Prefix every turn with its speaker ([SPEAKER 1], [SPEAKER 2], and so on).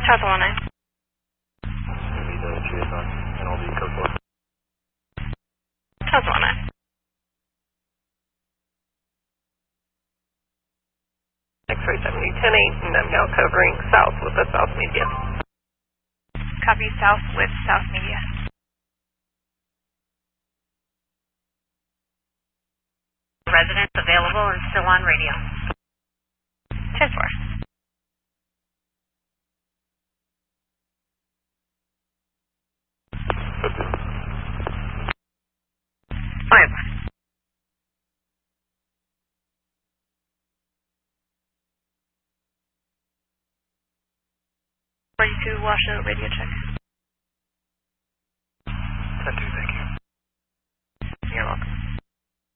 [SPEAKER 1] Tesla 19.
[SPEAKER 2] Maybe the GSI and all the Kirkwood.
[SPEAKER 1] Tesla 19.
[SPEAKER 3] X-ray 70, 10-8, and I'm now covering south with the South Media.
[SPEAKER 1] Copy south with South Media.
[SPEAKER 4] Residents available and still on radio.
[SPEAKER 1] 10-4.
[SPEAKER 3] Fine.
[SPEAKER 1] 42 Washoe radio check.
[SPEAKER 2] 10-2, thank you.
[SPEAKER 1] You're welcome.